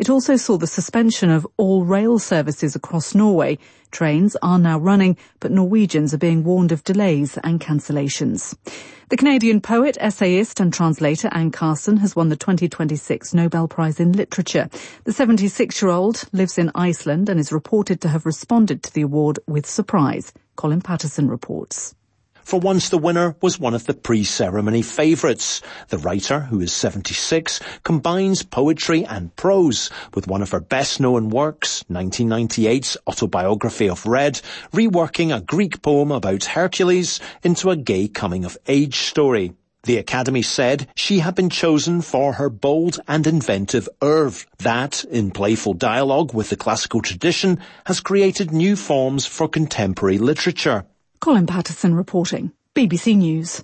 It also saw the suspension of all rail services across Norway. Trains are now running, but Norwegians are being warned of delays and cancellations. The Canadian poet, essayist and translator Anne Carson has won the 2026 Nobel Prize in Literature. The 76-year-old lives in Iceland and is reported to have responded to the award with surprise. Colin Patterson reports. For once, the winner was one of the pre-ceremony favourites. The writer, who is 76, combines poetry and prose with one of her best-known works, 1998's Autobiography of Red, reworking a Greek poem about Hercules into a gay coming-of-age story. The Academy said she had been chosen for her bold and inventive oeuvre that, in playful dialogue with the classical tradition, has created new forms for contemporary literature. Colin Patterson reporting. BBC News.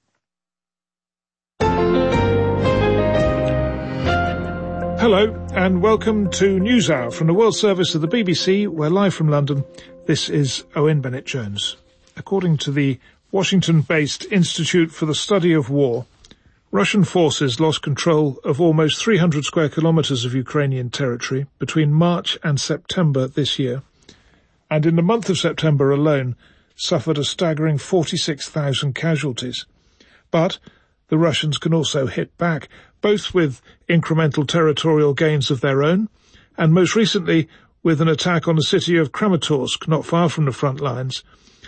Hello and welcome to NewsHour from the World Service of the BBC. We're live from London. This is Owen Bennett-Jones. According to the Washington-based Institute for the Study of War, Russian forces lost control of almost 300 square kilometres of Ukrainian territory between March and September this year. And in the month of September alone, suffered a staggering 46,000 casualties. But the Russians can also hit back, both with incremental territorial gains of their own, and most recently with an attack on the city of Kramatorsk, not far from the front lines.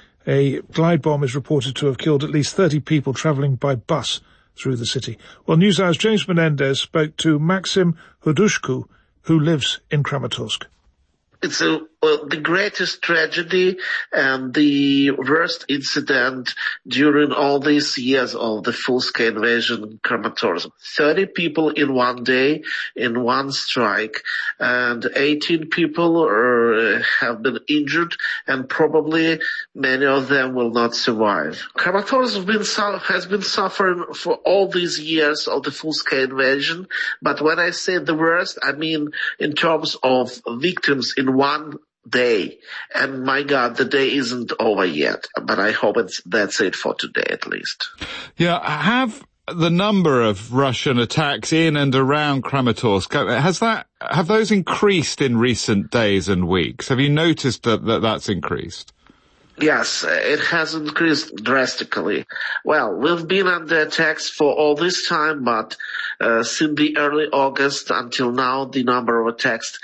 A glide bomb is reported to have killed at least 30 people travelling by bus through the city. Well, NewsHour's James Menendez spoke to Maxim Hudushku, who lives in Kramatorsk. It's the greatest tragedy and the worst incident during all these years of the full-scale invasion in Kramatorsk. 30 people in one day, in one strike, and 18 people have been injured, and probably many of them will not survive. Kramatorsk has been suffering for all these years of the full-scale invasion, but when I say the worst, I mean in terms of victims in one day. And my God, the day isn't over yet, but I hope that's it for today at least. Yeah, have the number of Russian attacks in and around Kramatorsk, have those increased in recent days and weeks? Have you noticed that's increased? Yes, it has increased drastically. Well, we've been under attacks for all this time, but since the early August until now, the number of attacks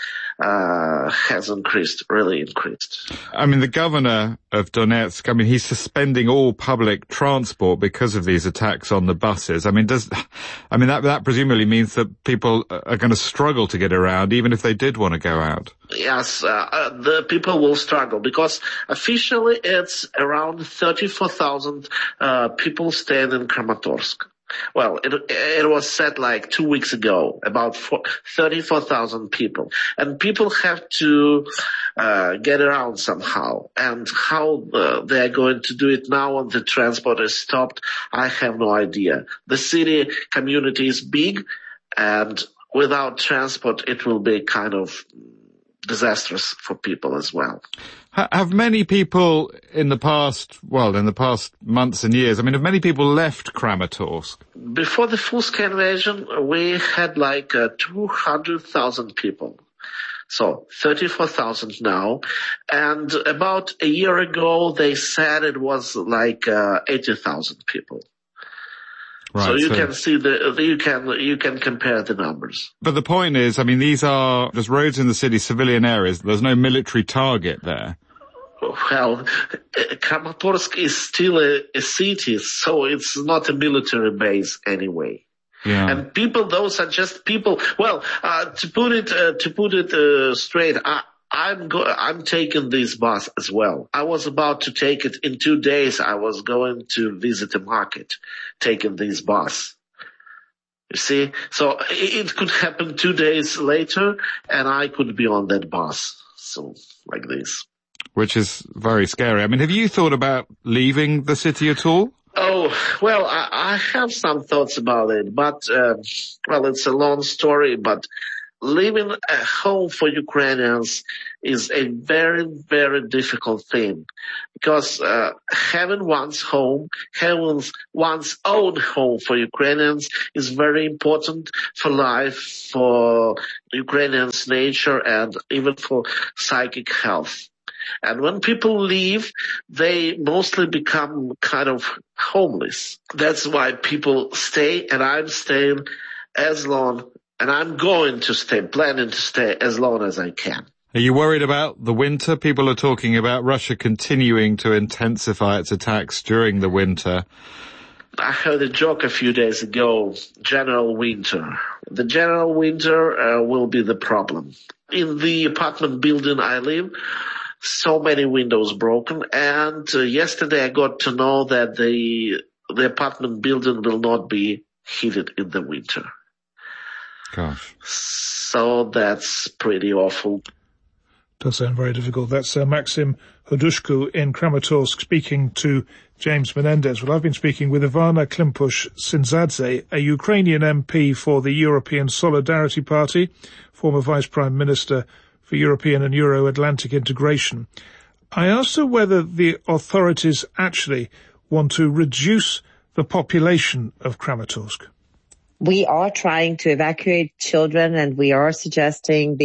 has really increased. I mean, the governor of Donetsk, he's suspending all public transport because of these attacks on the buses. That presumably means that people are going to struggle to get around, even if they did want to go out. Yes, the people will struggle because officially it's around 34,000 people staying in Kramatorsk. Well, it was said like 2 weeks ago, about 34,000 people. And people have to get around somehow. And how they're going to do it now when the transport is stopped, I have no idea. The city community is big, and without transport, it will be kind of disastrous for people as well. Have many people in the past months and years, have many people left Kramatorsk? Before the full-scale invasion, we had like 200,000 people. So 34,000 now. And about a year ago, they said it was like 80,000 people. Right, so you can see you can compare the numbers. But the point is, these are just roads in the city, civilian areas. There's no military target there. Well, Kramatorsk is still a city, so it's not a military base anyway. Yeah. And people, those are just people. Well, to put it straight, I'm taking this bus as well. I was about to take it in 2 days. I was going to visit a market, taking this bus. You see? So it could happen 2 days later, and I could be on that bus. So, like this. Which is very scary. Have you thought about leaving the city at all? Oh, well, I have some thoughts about it, but, it's a long story, but living a home for Ukrainians is a very, very difficult thing, because having one's own home for Ukrainians is very important for life, for Ukrainians' nature, and even for psychic health. And when people leave, they mostly become kind of homeless. That's why people stay, and I'm staying as long, and I'm going to stay, planning to stay as long as I can. Are you worried about the winter? People are talking about Russia continuing to intensify its attacks during the winter. I heard a joke a few days ago, general winter. The general winter will be the problem. In the apartment building I live, so many windows broken, and yesterday I got to know that the apartment building will not be heated in the winter. Gosh. So that's pretty awful. Does sound very difficult. That's Maxim Hodushko in Kramatorsk speaking to James Menendez. Well, I've been speaking with Ivana Klimpush-Sindzadze, a Ukrainian MP for the European Solidarity Party, former Vice Prime Minister for European and Euro-Atlantic integration. I asked her whether the authorities actually want to reduce the population of Kramatorsk. We are trying to evacuate children, and we are suggesting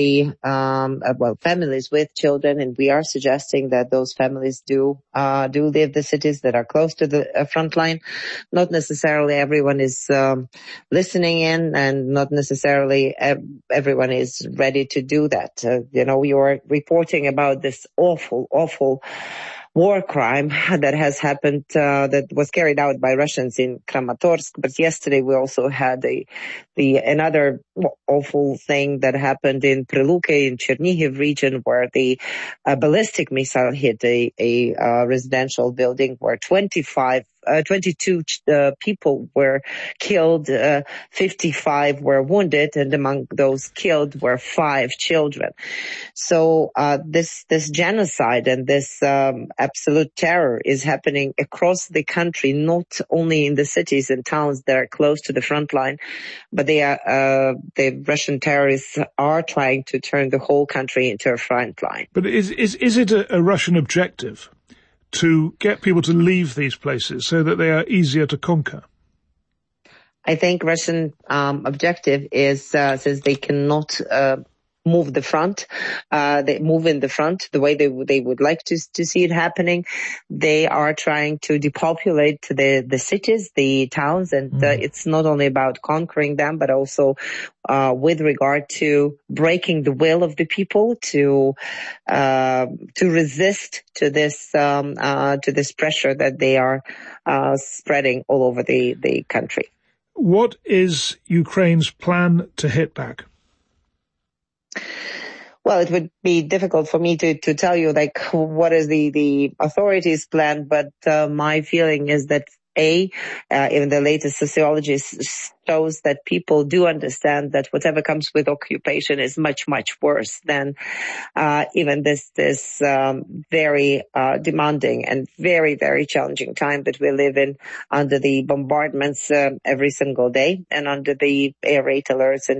families with children, and we are suggesting that those families do leave the cities that are close to the front line. Not necessarily everyone is listening in, and not necessarily everyone is ready to do that. You are reporting about this awful war crime that has happened, that was carried out by Russians in Kramatorsk. But yesterday we also had another awful thing that happened in Priluke in Chernihiv region, where the ballistic missile hit a residential building where 22 people were killed, 55 were wounded, and among those killed were 5 children. So this genocide and this absolute terror is happening across the country, not only in the cities and towns that are close to the front line, but the Russian terrorists are trying to turn the whole country into a front line. But is it a Russian objective to get people to leave these places so that they are easier to conquer? I think Russian objective is, since they cannot move the front, they move in the front the way they would like to see it happening. They are trying to depopulate the cities, the towns, and it's not only about conquering them, but also with regard to breaking the will of the people to resist to this pressure that they are spreading all over the country. What is Ukraine's plan to hit back? Well, it would be difficult for me to tell you what is the authorities' plan, but my feeling is that even the latest sociology shows that people do understand that whatever comes with occupation is much, much worse than even this very demanding and very, very challenging time that we live in, under the bombardments every single day, and under the air raid alerts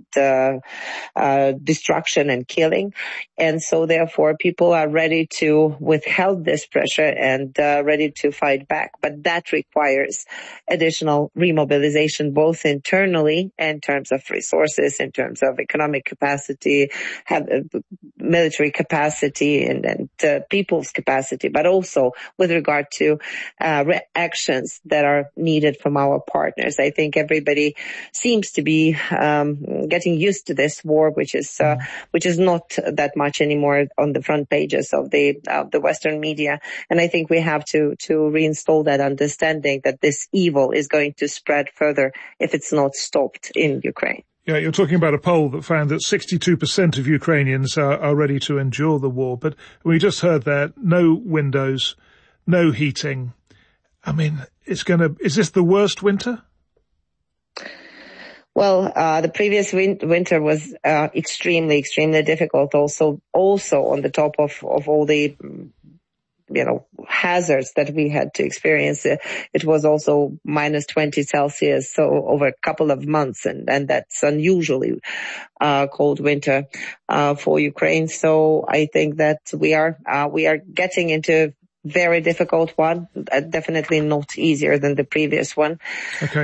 and destruction and killing. And so therefore people are ready to withhold this pressure and ready to fight back. But that requires additional remobilization, both internally in terms of resources, in terms of economic capacity, military capacity, and people's capacity, but also with regard to actions that are needed from our partners. I think everybody seems to be getting used to this war, which is not that much anymore on the front pages of the Western media. And I think we have to reinstall that understanding that this evil is going to spread further if it's not stopped in Ukraine. Yeah, you're talking about a poll that found that 62% of Ukrainians are ready to endure the war. But we just heard there, no windows, no heating. I mean, is this the worst winter? Well, the previous winter was extremely, extremely difficult. Also on the top of all the hazards that we had to experience. It was also minus 20 Celsius, so over a couple of months, and that's unusually cold winter for Ukraine. So I think that we are getting into very difficult one, definitely not easier than the previous one. Okay.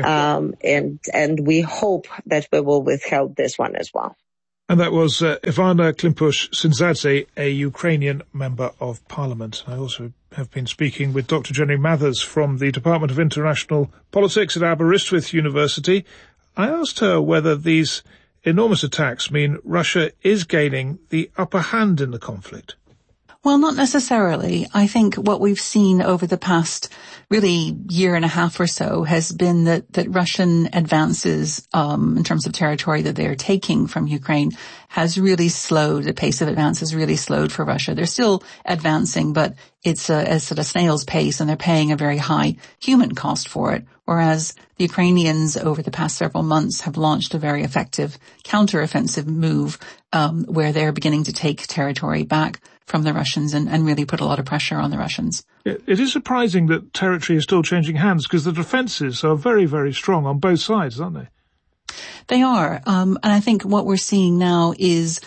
And we hope that we will withhold this one as well. And that was Ivana Klimpush-Syndzadze, a Ukrainian member of parliament. I also have been speaking with Dr. Jenny Mathers from the Department of International Politics at Aberystwyth University. I asked her whether these enormous attacks mean Russia is gaining the upper hand in the conflict. Well, not necessarily. I think what we've seen over the past really year and a half or so has been that Russian advances in terms of territory that they're taking from Ukraine has really slowed. The pace of advance has really slowed for Russia. They're still advancing, but it's at a snail's pace, and they're paying a very high human cost for it. Whereas the Ukrainians over the past several months have launched a very effective counteroffensive move where they're beginning to take territory back from the Russians and really put a lot of pressure on the Russians. It is surprising that territory is still changing hands, because the defences are very, very strong on both sides, aren't they? They are. And I think what we're seeing now is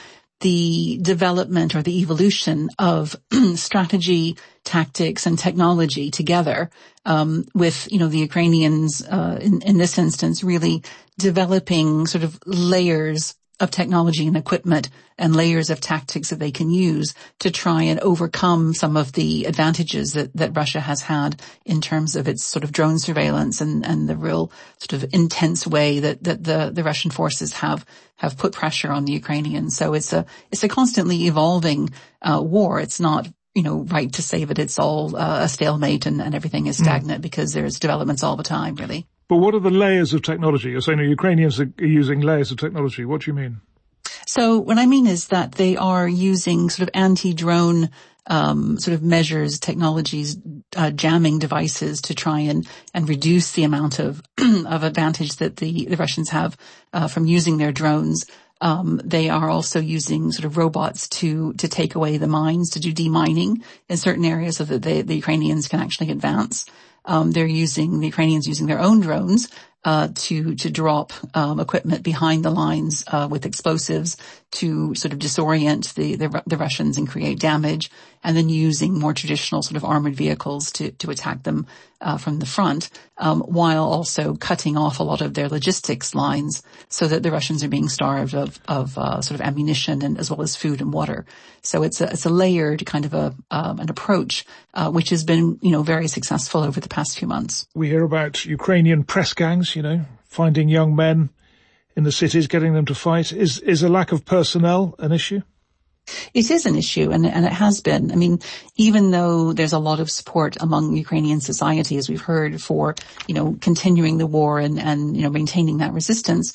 the development or the evolution of strategy, tactics, and technology together, with, the Ukrainians, in this instance, really developing sort of layers of technology and equipment and layers of tactics that they can use to try and overcome some of the advantages that Russia has had in terms of its sort of drone surveillance and the real sort of intense way that the Russian forces have put pressure on the Ukrainians. So it's a constantly evolving war. It's not right to say that it's all a stalemate and everything is stagnant, because there's developments all the time, really. But what are the layers of technology? You're saying the Ukrainians are using layers of technology. What do you mean? So what I mean is that they are using sort of anti-drone sort of measures, technologies, jamming devices to try and reduce the amount of advantage that the Russians have from using their drones. They are also using sort of robots to take away the mines, to do demining in certain areas so that the Ukrainians can actually advance. The Ukrainians using their own drones to drop equipment behind the lines with explosives to sort of disorient the Russians and create damage, and then using more traditional sort of armored vehicles to attack them from the front, while also cutting off a lot of their logistics lines so that the Russians are being starved of sort of ammunition and as well as food and water. So it's a layered kind of an approach which has been very successful over the past few months. We hear about Ukrainian press gangs, finding young men in the cities, getting them to fight. Is a lack of personnel an issue? It is an issue, and it has been. I mean, even though there's a lot of support among Ukrainian society, as we've heard, for, continuing the war and maintaining that resistance,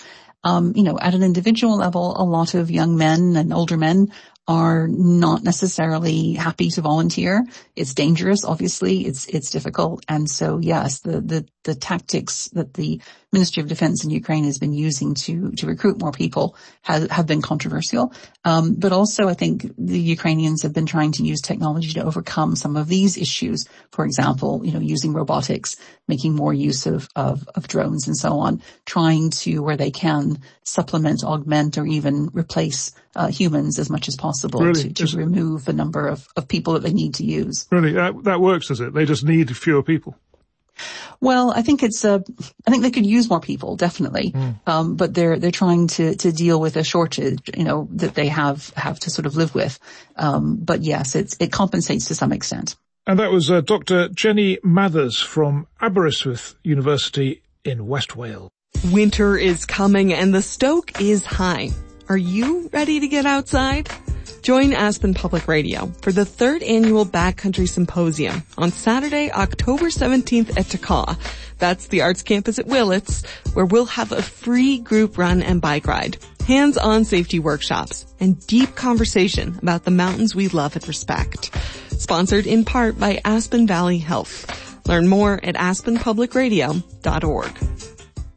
at an individual level, a lot of young men and older men are not necessarily happy to volunteer. It's dangerous, obviously. It's difficult. And so, yes, the tactics that the Ministry of Defense in Ukraine has been using to recruit more people have been controversial. But also, I think the Ukrainians have been trying to use technology to overcome some of these issues. For example, using robotics, making more use of drones and so on, trying to, where they can, supplement, augment, or even replace humans as much as possible. Really? to remove the number of people that they need to use. Really? That works, does it? They just need fewer people? Well, I think I think they could use more people, definitely. But they're trying to deal with a shortage, that they have to sort of live with. But yes, it compensates to some extent. And that was Dr. Jenny Mathers from Aberystwyth University in West Wales. Winter is coming and the stoke is high. Are you ready to get outside? Join Aspen Public Radio for the 3rd annual Backcountry Symposium on Saturday, October 17th at Takaw. That's the Arts Campus at Willits, where we'll have a free group run and bike ride, hands-on safety workshops, and deep conversation about the mountains we love and respect. Sponsored in part by Aspen Valley Health. Learn more at aspenpublicradio.org.